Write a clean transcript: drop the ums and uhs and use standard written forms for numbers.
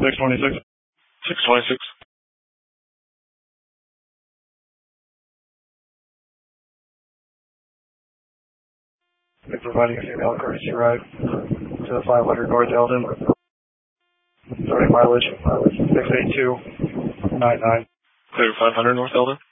626. 626. We're providing a female courtesy ride to the 500 North Eldon. Starting mileage 68299. Clear 500 North Eldon.